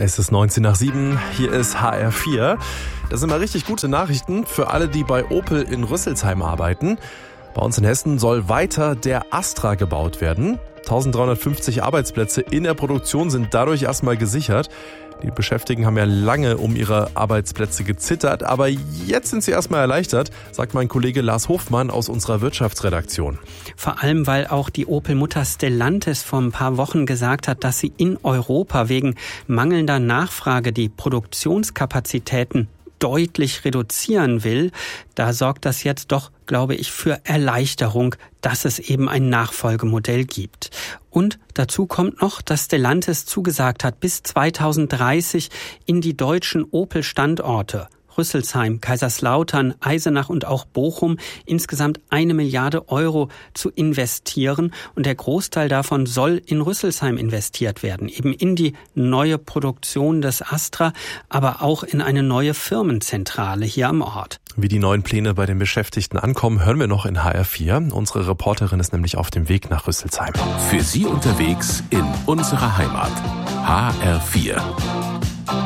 Es ist 19:07, hier ist HR4. Das sind mal richtig gute Nachrichten für alle, die bei Opel in Rüsselsheim arbeiten. Bei uns in Hessen soll weiter der Astra gebaut werden. 1350 Arbeitsplätze in der Produktion sind dadurch erstmal gesichert. Die Beschäftigten haben ja lange um ihre Arbeitsplätze gezittert, aber jetzt sind sie erstmal erleichtert, sagt mein Kollege Lars Hofmann aus unserer Wirtschaftsredaktion. Vor allem, weil auch die Opel-Mutter Stellantis vor ein paar Wochen gesagt hat, dass sie in Europa wegen mangelnder Nachfrage die Produktionskapazitäten deutlich reduzieren will. Da sorgt das jetzt doch, glaube ich, für Erleichterung, dass es eben ein Nachfolgemodell gibt. Und dazu kommt noch, dass Stellantis zugesagt hat, bis 2030 in die deutschen Opel-Standorte Rüsselsheim, Kaiserslautern, Eisenach und auch Bochum insgesamt 1 Milliarde Euro zu investieren. Und der Großteil davon soll in Rüsselsheim investiert werden, eben in die neue Produktion des Astra, aber auch in eine neue Firmenzentrale hier am Ort. Wie die neuen Pläne bei den Beschäftigten ankommen, hören wir noch in HR4. Unsere Reporterin ist nämlich auf dem Weg nach Rüsselsheim. Für Sie unterwegs in unserer Heimat. HR4.